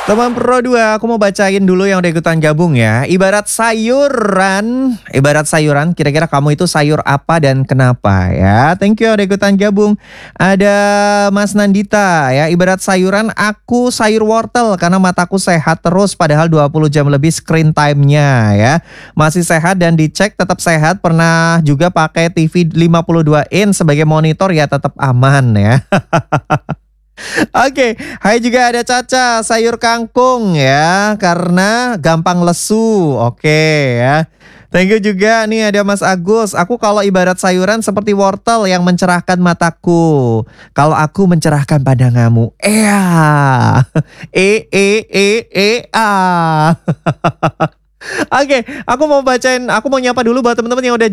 Teman Pro 2, aku mau bacain dulu yang udah ikutan gabung ya. Ibarat sayuran, kira-kira kamu itu sayur apa dan kenapa ya? Thank you udah ikutan gabung. Ada Mas Nandita ya, ibarat sayuran aku sayur wortel karena mataku sehat terus padahal 20 jam lebih screen time-nya ya. Masih sehat dan dicek tetap sehat, pernah juga pakai TV 52 in sebagai monitor ya tetap aman ya. Oke, hai juga ada Caca, sayur kangkung ya, karena gampang lesu. Oke ya. Thank you juga nih ada Mas Agus. Aku kalau ibarat sayuran seperti wortel yang mencerahkan mataku. Kalau aku mencerahkan pandanganmu. A. Oke, aku mau nyapa dulu buat teman-teman yang udah